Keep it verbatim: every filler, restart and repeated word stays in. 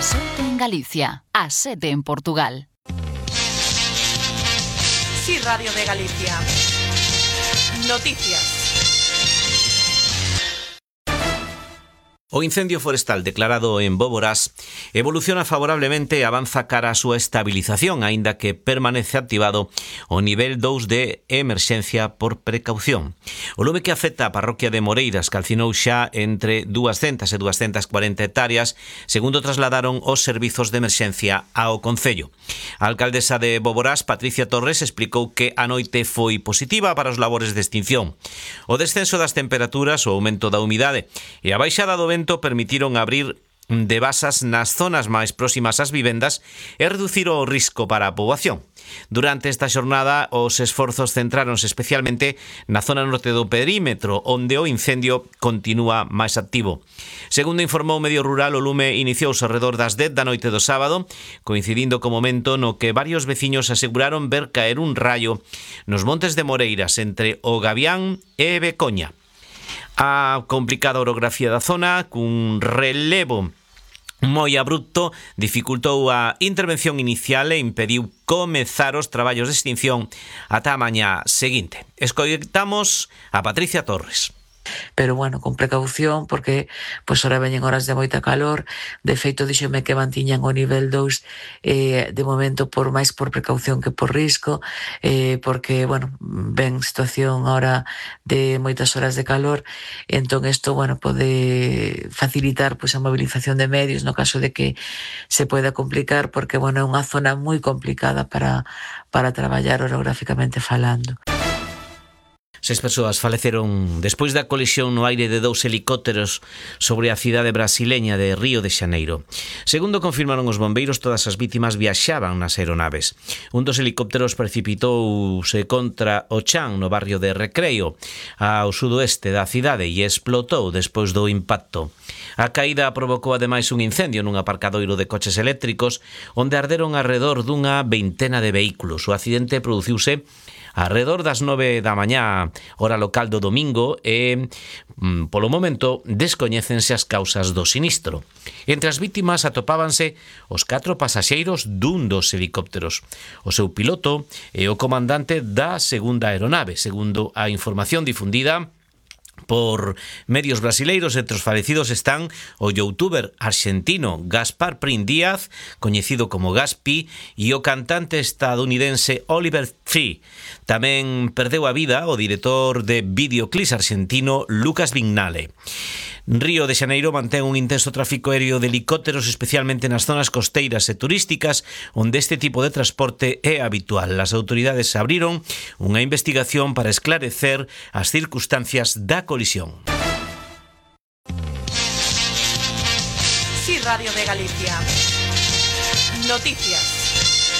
A sete en Galicia, a sete en Portugal. Sí, Radio de Galicia. Noticias. O incendio forestal declarado en Boborás evoluciona favorablemente e avanza cara á súa estabilización, aínda que permanece activado o nivel dous de emerxencia por precaución. O lume que afecta a parroquia de Moreiras calcinou xa entre dúascentas e dúascentas cuarenta hectáreas, segundo trasladaron os servizos de emerxencia ao Concello. A alcaldesa de Boborás, Patricia Torres, explicou que a noite foi positiva para os labores de extinción. O descenso das temperaturas, o aumento da humidade e a baixada do vento permitiron abrir de basas nas zonas máis próximas ás vivendas e reducir o risco para a poboación. Durante esta xornada, os esforzos centráronse especialmente na zona norte do perímetro, onde o incendio continúa máis activo. Segundo informou Medio Rural, o lume iniciouse alrededor das dez da noite do sábado, coincidindo co momento no que varios veciños aseguraron ver caer un raio nos montes de Moreiras entre o Gavián e Becoña. A complicada orografía da zona, cun relevo moi abrupto, dificultou a intervención inicial e impediu comezar os traballos de extinción ata a mañá seguinte. Escoitamos a Patricia Torres. Pero bueno, con precaución, porque pois ora veñen horas de moita calor. De feito, díxome que mantiñan o nivel dous eh, de momento por máis por precaución que por risco, eh, porque, bueno, ven situación ahora de moitas horas de calor, entón isto, bueno, pode facilitar pois a movilización de medios no caso de que se poida complicar, porque, bueno, é unha zona moi complicada para, para traballar orográficamente falando. Seis persoas faleceron despois da colisión no aire de dous helicópteros sobre a cidade brasileña de Río de Xaneiro. Segundo confirmaron os bombeiros, todas as vítimas viaxaban nas aeronaves. Un dos helicópteros precipitouse contra o chan no barrio de Recreo, ao sudoeste da cidade, e explotou despois do impacto. A caída provocou ademais un incendio nun aparcadoiro de coches eléctricos onde arderon alrededor dunha veintena de vehículos. O accidente produciuse alrededor das nove da mañá, hora local do domingo, e, polo momento, descoñécense as causas do sinistro. Entre as vítimas atopábanse os catro pasaxeiros dun dos helicópteros, o seu piloto e o comandante da segunda aeronave, segundo a información difundida por medios brasileiros. Entre os falecidos están o youtuber argentino Gaspar Prim Díaz, coñecido como Gaspi, e o cantante estadounidense Oliver Tree. Tamén perdeu a vida o director de videoclips argentino Lucas Vignale. Río de Xaneiro mantén un intenso tráfico aéreo de helicópteros, especialmente nas zonas costeiras e turísticas, onde este tipo de transporte é habitual. As autoridades abriron unha investigación para esclarecer as circunstancias da colisión. Sí, Radio de Galicia. Noticias.